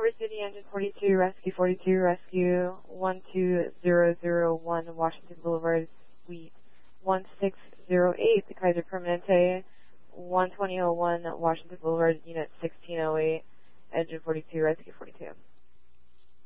Culver City, Engine 42, Rescue 42, Rescue 12001, Washington Boulevard, Suite 1608, the Kaiser Permanente, 12001, Washington Boulevard, Unit 1608, Engine 42, Rescue 42.